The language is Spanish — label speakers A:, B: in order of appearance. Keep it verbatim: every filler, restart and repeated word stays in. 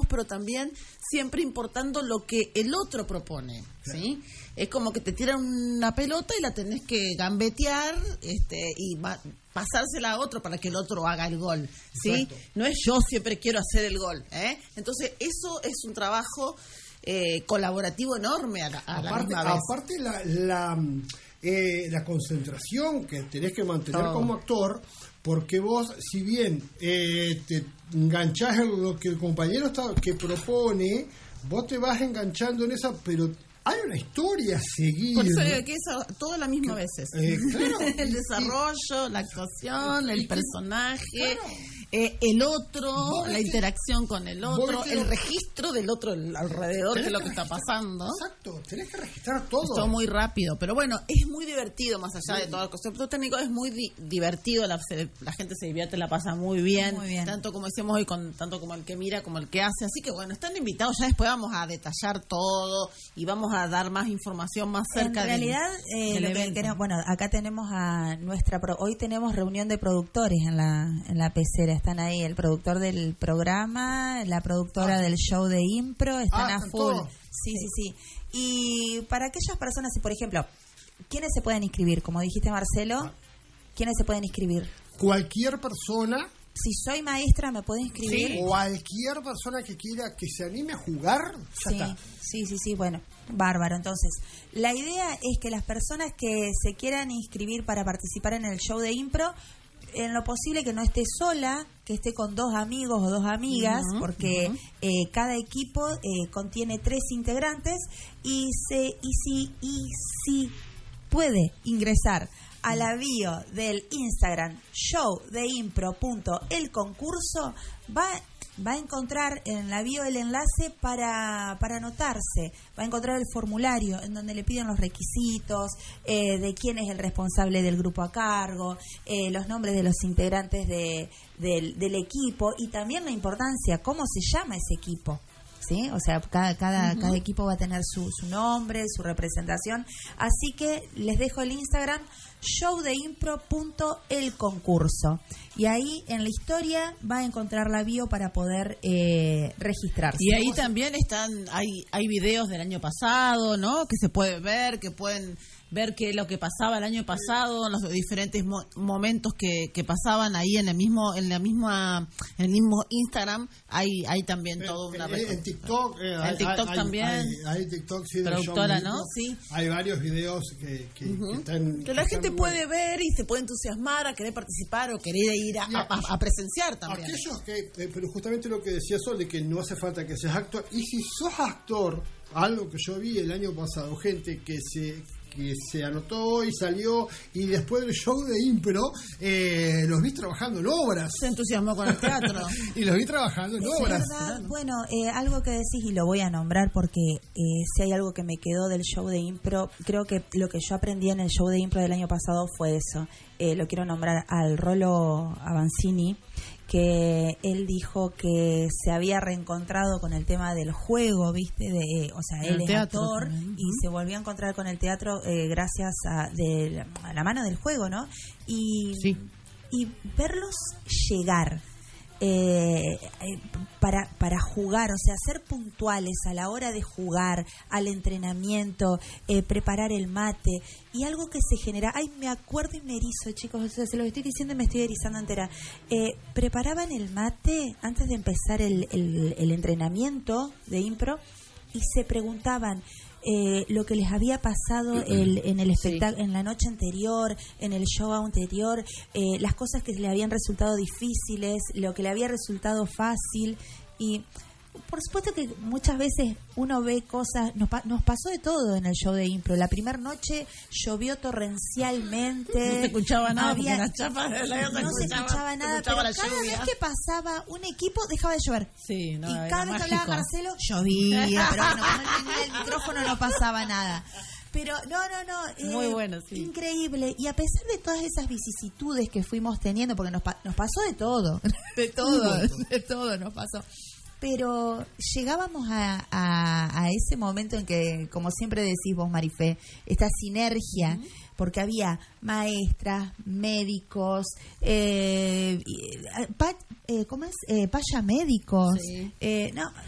A: pero también siempre importando lo que el otro propone, ¿sí? Es como que te tiran una pelota y la tenés que gambetear este, y va, pasársela a otro para que el otro haga el gol, ¿sí? Exacto. No es yo siempre quiero hacer el gol, ¿eh? Entonces eso es un trabajo eh, colaborativo enorme a la, a la
B: aparte,
A: misma vez.
B: Aparte la, la, eh, la concentración que tenés que mantener Todo. como actor, porque vos, si bien eh, te enganchás en lo que el compañero está, que propone, vos te vas enganchando en esa, pero hay una historia a seguir.
A: Por eso digo que es todo a la misma vez.
B: Eh, claro.
A: El desarrollo, la actuación, el personaje, claro. eh, el otro, la interacción con el otro, el registro del otro alrededor de lo que está pasando.
B: Exacto, tenés que registrar todo.
A: Todo muy rápido, pero bueno, es muy divertido, más allá sí. de todo el concepto técnico, es muy di- divertido, la, se, la gente se divierte, la pasa muy bien,
C: muy bien,
A: tanto como decimos hoy, con, tanto como el que mira como el que hace, así que bueno, están invitados, ya después vamos a detallar todo y vamos a dar más información más cerca.
C: En realidad,
A: del,
C: eh,
A: del
C: lo
A: evento.
C: que queremos, bueno, acá tenemos a nuestra, pro, hoy tenemos reunión de productores en la en la pecera, están ahí el productor del programa, la productora ah. del show de impro, están
B: ah,
C: a full.
B: Todo.
C: Sí, sí, sí. Y para aquellas personas, por ejemplo, ¿quiénes se pueden inscribir? Como dijiste, Marcelo, ah. ¿quiénes se pueden inscribir?
B: Cualquier persona.
C: Si soy maestra, ¿me puedo inscribir?
B: Sí. Cualquier persona que quiera, que se anime a jugar, ya
C: sí,
B: está.
C: Sí, sí, sí, bueno, bárbaro. Entonces, la idea es que las personas que se quieran inscribir para participar en el show de impro, en lo posible que no esté sola, que esté con dos amigos o dos amigas, uh-huh, porque uh-huh. eh, cada equipo eh, contiene tres integrantes y se y si y si puede ingresar a la bio del Instagram show de impro punto el concurso, va va a encontrar en la bio el enlace para, para anotarse, va a encontrar el formulario en donde le piden los requisitos, eh, de quién es el responsable del grupo a cargo, eh, los nombres de los integrantes de, del, del equipo y también la importancia, cómo se llama ese equipo. ¿Sí? O sea, cada cada, uh-huh. cada equipo va a tener su, su nombre, su representación. Así que les dejo el Instagram show de impro punto el concurso. Y ahí en la historia va a encontrar la bio para poder eh, registrarse.
A: Y ahí también están, hay, hay videos del año pasado, ¿no? Que se puede ver, que pueden ver qué es lo que pasaba el año pasado, los diferentes mo- momentos que, que pasaban ahí en el mismo, en la misma, en el mismo Instagram, hay, hay también todo una
B: en, en TikTok, eh,
A: en TikTok
B: hay,
A: también,
B: hay, hay TikTok, sí,
A: productora, ¿no? Sí.
B: Hay varios videos que, que,
A: uh-huh.
B: que están
A: que la
B: que
A: gente
B: están
A: puede ver y se puede entusiasmar a querer participar o querer ir a, a, a, a presenciar también.
B: Aquellos que, eh, pero justamente lo que decía Sol, de que no hace falta que seas actor, y si sos actor, algo que yo vi el año pasado, gente que se que se anotó y salió y después del show de impro eh, los vi trabajando en obras.
A: Se entusiasmó con el teatro.
B: Y los vi trabajando en
C: es
B: obras.
C: Verdad. Bueno, eh, algo que decís y lo voy a nombrar porque eh, si hay algo que me quedó del show de impro, creo que lo que yo aprendí en el show de impro del año pasado fue eso. Eh, lo quiero nombrar al Rolo Avanzini, que él dijo que se había reencontrado con el tema del juego, ¿viste? De, o sea, él es actor también. Y se volvió a encontrar con el teatro eh, gracias a, de, a la mano del juego, ¿no? Y,
A: sí.
C: y verlos llegar eh, eh, para, para jugar, o sea, ser puntuales a la hora de jugar, al entrenamiento, eh, preparar el mate, y algo que se genera, ay, me acuerdo y me erizo, chicos, o sea, se lo estoy diciendo y me estoy erizando entera. Eh, preparaban el mate antes de empezar el, el, el entrenamiento de impro y se preguntaban Eh, lo que les había pasado el, en el espectáculo, sí. en la noche anterior, en el show anterior, eh, las cosas que le habían resultado difíciles, lo que le había resultado fácil. Y por supuesto que muchas veces uno ve cosas, nos, pa- nos pasó de todo en el show de impro. La primera noche llovió torrencialmente,
A: no se escuchaba nada,
C: había,
A: porque las chapas de la
C: no se escuchaba, escuchaba nada,
A: escuchaba
C: pero cada
A: lluvia.
C: vez que pasaba un equipo dejaba de llover.
A: Sí, no,
C: y cada vez que
A: mágico.
C: hablaba Marcelo llovía, pero bueno, cuando él tenía el micrófono no pasaba nada. Pero no, no, no. Eh,
A: Muy bueno, sí.
C: Increíble. Y a pesar de todas esas vicisitudes que fuimos teniendo, porque nos, pa- nos pasó de todo, de todo, de todo nos pasó. Pero llegábamos a, a, a ese momento en que, como siempre decís vos, Marifé, esta sinergia, uh-huh. porque había maestras, médicos, eh, pa, eh, ¿cómo es? Eh, paya médicos,
A: sí.
C: eh, no,